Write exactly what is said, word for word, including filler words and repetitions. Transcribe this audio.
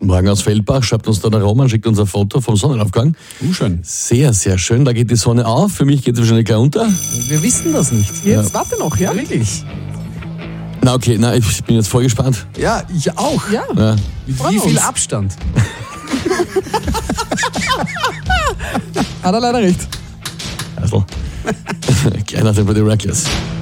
Morgen aus Feldbach, schreibt uns da der Roman, schickt uns ein Foto vom Sonnenaufgang. Uh, schön. Sehr, sehr schön. Da geht die Sonne auf. Für mich geht sie wahrscheinlich gleich unter. Wir wissen das nicht. Jetzt ja. warte noch, ja? Wirklich. Na okay, na, ich bin jetzt voll gespannt. Ja, ich auch. Ja. Ja. Mit wie viel Abstand? Hat er leider recht. Also, gleich nach dem Pretty Reckless.